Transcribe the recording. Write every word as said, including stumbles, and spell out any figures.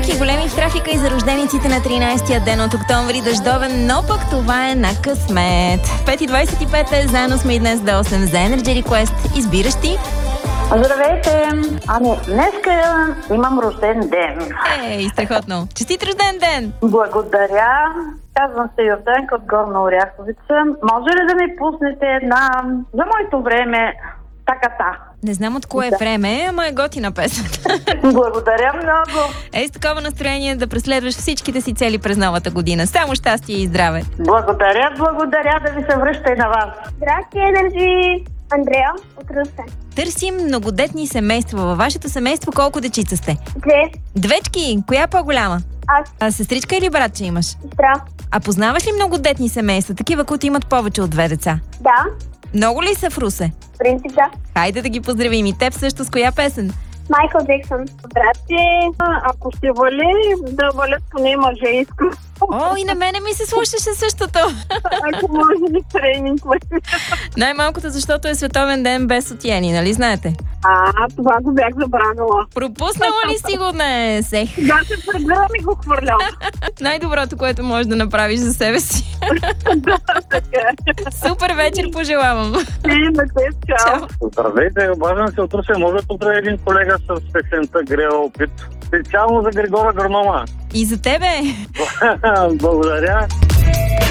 Успехи големи в трафика и за рождениците на тринайсетия ден от октомври, дъждовен, но пък това е на късмет. пет и двайсет и пет е, заедно сме и днес до осем за Energy Request. Избираш ти? Здравейте! Ами, днеска имам рожден ден. Ей, страхотно! Честит рожден ден! Благодаря! Казвам се Йорданка от Горна Оряховица. Може ли да ми пуснете една за моето време таката? Не знам от кое Да. време, ама е готина песен. Благодаря много! Ей, с такова настроение да преследваш всичките си цели през новата година. Само щастие и здраве! Благодаря, благодаря да ви се връща и на вас. Здрасти, Енерджи! Андрея от Русе. Търсим многодетни семейства. Във вашето семейство колко дечица сте? Две. Двечки! Коя е по-голяма? Аз. А сестричка или братче имаш? Сестра. А познаваш ли многодетни семейства, такива, които имат повече от две деца? Да. Много ли са в Русе? В принцип, да. Хайде да ги поздравим и теб също. С коя песен? Майкъл Джексън. Здрасти, ако ще вали, да валят поне мъжейско. О, и на мене ми се слушаше същото. Ако може ли тренинг. Най-малкото, защото е световен ден без отиени, нали знаете? А, това го бях забравила. Пропуснала ли си го днес? Ех, Да, се прибирам и го хвърлям. най-доброто, което можеш да направиш за себе си. Да, така е. Супер вечер пожелавам. И на те, чао. Чао. Здравейте, обаждам се от Русе. Може да поздравя един колега с песента Грева опит. Специално за Григора Гронома. И за тебе. Благодаря.